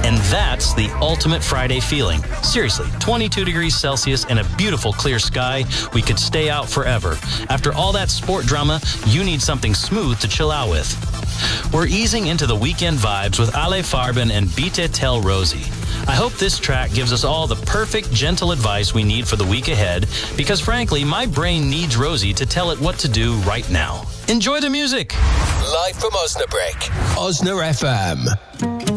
And that's the ultimate Friday feeling. Seriously, 22 degrees Celsius and a beautiful clear sky. We could stay out forever. After all that sport drama, you need something smooth to chill out with. We're easing into the weekend vibes with Ale Farben and Bitte Tell Rosie. I hope this track gives us all the perfect, gentle advice we need for the week ahead, because frankly, my brain needs Rosie to tell it what to do right now. Enjoy the music. Live from Osnabrück, Osna FM.